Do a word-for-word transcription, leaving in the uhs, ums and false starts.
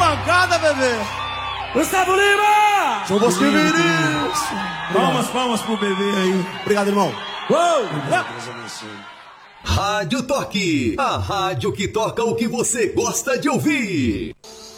bancada, bebê. Gustavo Lima! João Bosco e Vinícius. Palmas, palmas pro bebê aí. Obrigado, irmão. Uou! Rádio Toque, a rádio que toca o que você gosta de ouvir.